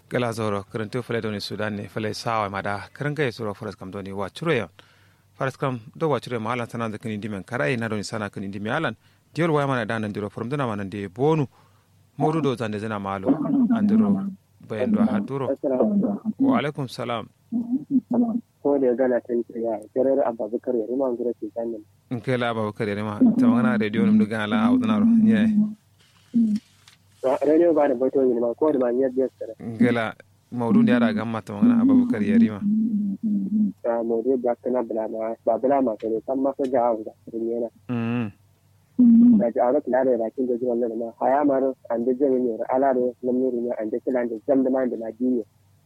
gala zoro karantu fale doni sudan ne fale sawa mada karanga ya soro faras kam doni wa churo faras kam do wa churo malan sanan da kini dimen karai na doni sana kini dimi alan diol wa mana danan diro from dana mana de bonu modu do zande zana malo andiro bayendo haturo wa alaikum salam ko da gala tan ya kirar abubakar ya rima ngura ke sanin in kai la abubakar ya rima ta magana radio num duga ala awdana ro ye radio ba da bato ne ma ko da ma yadda ya tsara gala maudu da yara gamma ta magana abubakar ya rima ta maudu ba kana bala ma ko kan ma ga hawo da yana da ji aure kula da bakin da zuwan nan ma haya mar an da jami ne ala da lamuri ne an da kila da jam da man da najiye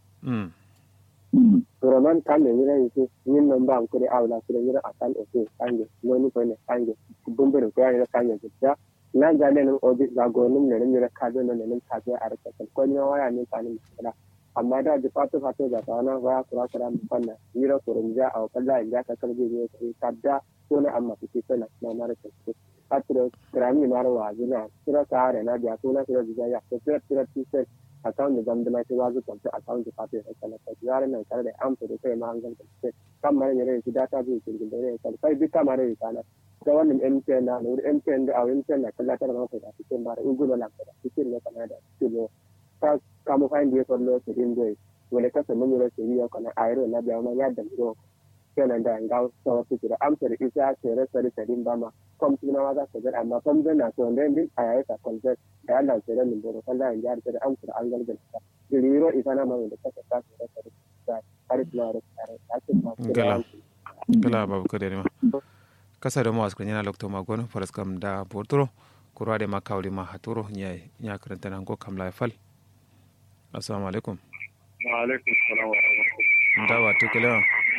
Roman kan da yira yake yin nan ba ku da aula ku da yira akan oke kange noni ko ne kange bumbure ko ya kange da na ga ne nan obi ga gonum ne ne ka zo nan nan ka zo a raka ko ne waya ne tsanin da amma da ji fatu da sana waya kura kura mun fanna yira ko runja a kalla inda ka kalbe ne ka da ko na amma kike sana na mara ka atro krami marwa zina kira ka are na ja ko na kira ya ko kira tise account da zamdana ta wazo kwanta account da fata da kala ta yare nan kare da amsa da kai ma an ganta ce kan mare ne rai data zai kin da rai kan kai bita mare rai kana da wannan MTN na wuri MTN da awin MTN na kalla ta da maka da cikin bare ugulo na da cikin ne kana da cikin ka kamu find ya kollo ta din dai wala ka san mun rai sai ya kana ayro na da ma ya da ro kenan da ga sawa su da amsa da isa ce rasa da din ba ma kwamfuna ma za ka ga amma kwamfuna na so da din ayaye ka kwamfuna da Allah sai da min boro kalla in jar da amsa an galgal ta diriro isana ma da kaka ta da har da gala gala babu kare ma kasa da mu askran yana lokto magon faras kam da portoro kurwa da makawli ma haturo nya karanta nan ko kam laifal assalamu alaikum wa alaikum salam wa rahmatullahi dawa tikala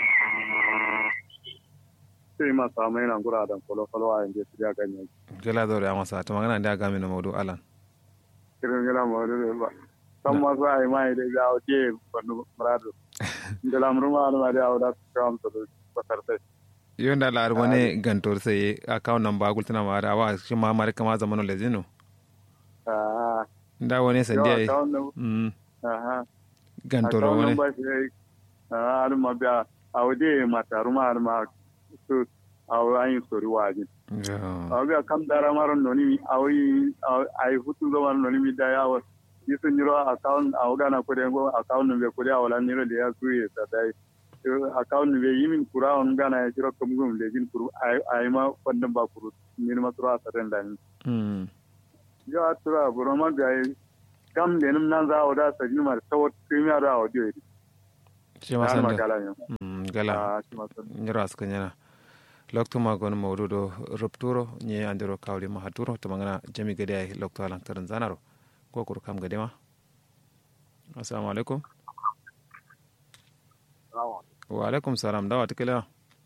sai ma samai nan gura dan kolo a inda su ya ganye gala dore amma sa to magana da ga mi no mawdu alan kiran gala mawdu ba san ma su ai mai da ya oke banu marado gala murma ma da auda kam to basarta yonda la armone gantor sai account number gultana ma da wa shi ma mare kama zamanu lezino da wani sandiya gantor wani alma biya awde mataruma alma su ayi sori wajin awga kam dara maron noni ayi ay futu zaman noni mi da yawa yisu nyiro account awga na ko dengo account be ko ya wala nyiro de ya suye ta dai account be yimin kura on gana ya jiro kam gum lejin kuru ay ma fanda ba kuru min ma tura saren dan ya tura buroma ga kam denum nan za oda sajin mar tawot premier da audio shi ma san gala nyiro askanyana lokto ma gon mawdudo rupturo nye andiro kawli ma haturo to mangana jami gade ay lokto alan karan zanaro ko kur kam gade ma assalamu alaikum wa alaikum salam dawa tikela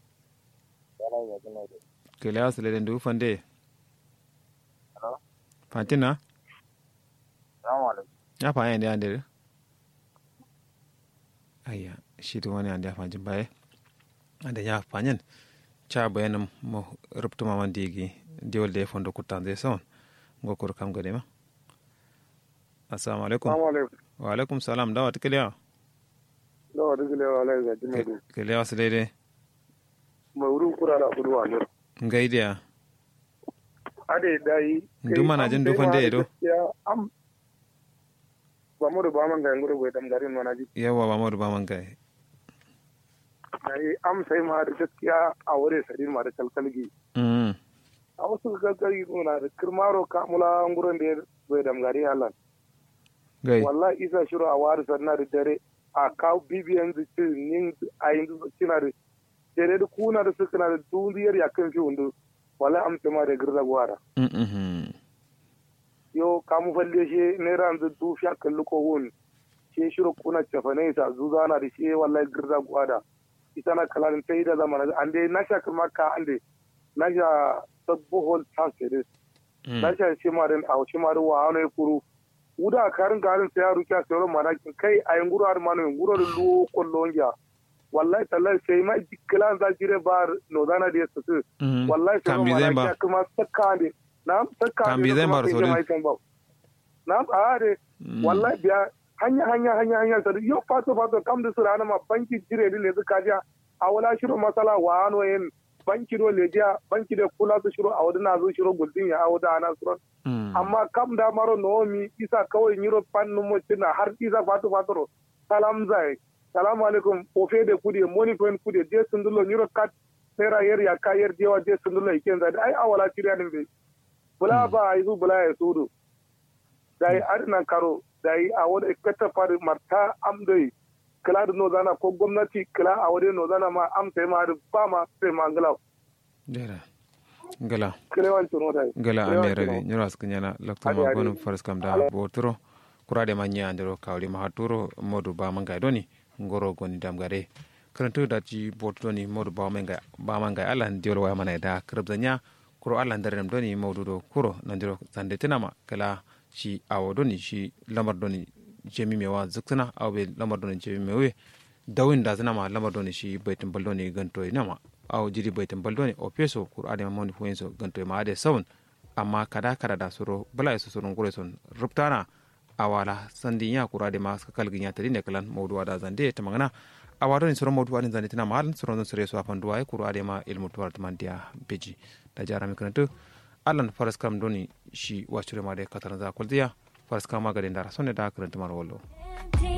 kela asle den du fande fantina assalamu alaikum ya fa yande ande ayya shi to wani ande fa jimbaye ande ya fanyen cha bayanam mo ruptuma man digi diwol de fondo kutande son ngokor kam gade ma assalamu alaikum wa alaikum salam dawa tikeliya dawa tikeliya wala ga dinadu keliya salede mawrun kurara kurwa ne ngaidiya ade dai nduma na jin dufan de do am bamodo baman ga ngoro go dam garin manaji yawa bamodo baman ga am sai ma da gaskiya a wure sadin ma da kalkalgi a wasu kalkalgi na da kirmaro kamula nguron da bai damgari Allah wallahi isa shiru a wari sanna da dare a kawo bibiyan zikin nin a yin kina da dare da kuna da suka na da duniyar ya kan fi wando wallahi am sai ma da girza gwara yo kamu falle shi ne ran da dufi a kalli ko won shi shiru kuna cefane sa zuzana da shi wallahi girza gwada ita na kalarin ta yi da zamana an dai na sha kuma ka an dai na sha sabbo hol transfer na sha shi ma den a shi ma da wa ne kuru uda karin garin sai ya rukiya sai ron mana kai a yin guru har ma ne guru da lu kollo ngiya wallahi tallahi sai ma dikkalan za jire bar no dana da su wallahi sai ma kuma sakka ne na sakka kan bi zai bar so na a de wallahi biya hanya sadu yo fato kam da sura na ma banki jire ne zuka ja a wala shiro masala wa ano yin banki do leja banki da kula su shiro a wadana zo shiro guldin ya awda ana suro amma kam da maro nomi isa kawai nyiro pannu mo tina har isa fato salam zai salamu alaikum ofe da kudi money point kudi je sundulo nyiro kat sera yer ya kayer jewa je sundulo iken zai ai awala tiriya din be bula ba aizu bula ya sudu dai adnan karo dai a wani ikata fari marta amdai kila da no zana ko gwamnati kila a wani no zana ma am sai ma ba ma sai ma ngala ngala kila wanto no dai ngala amere nyoro askunyana lakto ma gonu faras kam da botro kurade ma nyandiro kawli ma haturo modu ba manga doni ngoro goni damgare karanto da ji botro ni modu ba manga ala ndiolo wa mana da krabzanya kuro ala ndarem doni modu do kuro nandiro sande tinama kala shi awo doni shi lamar doni jemi mewa zuktana awbe lamar doni jemi mewe dawin da zana ma lamar doni shi baitin baldoni ganto inama aw jiri baitin baldoni o peso kur ade mamoni fuenso ganto ma ade sawun amma kada da suro bala su surun gure son ruptana awala sandi nya kur ade ma skal ginya tari ne kalan mawdu da zande tamangana awado ni suro mawdu ade zande tina mal suro sure so afanduwa kur ade ma ilmu tuwart mandia beji da jarami kanto allan faras kam doni shi wacure ma de kataranza kuldiya faras kama gaden dara sonne da karanta mar wallo